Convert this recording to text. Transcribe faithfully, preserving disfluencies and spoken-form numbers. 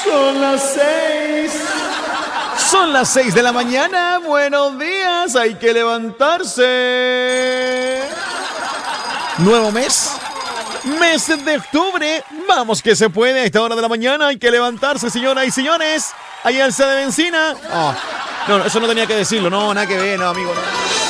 Son las seis. Son las seis de la mañana. Buenos días. Hay que levantarse. Nuevo mes. Mes de octubre. Vamos que se puede. A esta hora de la mañana hay que levantarse, señoras y señores. Hay alza de benzina. Oh, no, no, eso no tenía que decirlo. No, nada que ver, no, amigo. No.